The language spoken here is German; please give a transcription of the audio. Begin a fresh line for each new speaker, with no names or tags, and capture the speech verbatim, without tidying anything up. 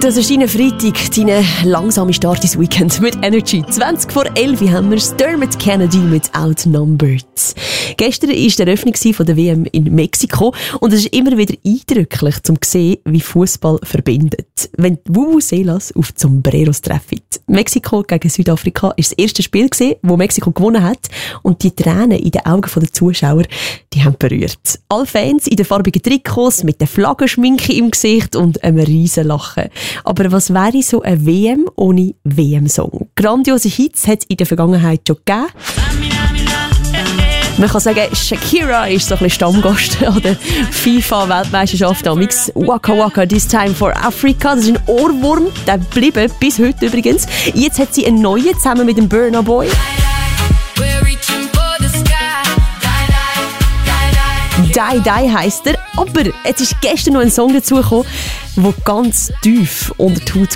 Das ist dein Freitag, dein langsamer Start ins Weekend mit Energy. zwanzig vor elf haben wir Dermot Kennedy mit Outnumbered. Gestern war die Eröffnung von der W M in Mexiko und es ist immer wieder eindrücklich, um zu sehen, wie Fußball verbindet. Wenn die Vuvuzelas auf die Sombreros treffen. Mexiko gegen Südafrika war das erste Spiel, das Mexiko gewonnen hat und die Tränen in den Augen der Zuschauer, die haben berührt. Alle Fans in den farbigen Trikots mit der Flaggenschminke im Gesicht und einem riesen Lachen. Aber was wäre so eine W M ohne W M-Song? Grandiose Hits hat es in der Vergangenheit schon gegeben. Man kann sagen, Shakira ist so ein bisschen Stammgast an der FIFA-Weltmeisterschaft damals. Waka Waka, This Time for Africa. Das ist ein Ohrwurm, der bleibt bis heute übrigens. Jetzt hat sie einen neuen zusammen mit dem Burna Boy. Die Die heisst er. Aber jetzt ist gestern noch ein Song dazugekommen, der ganz tief unter die Haut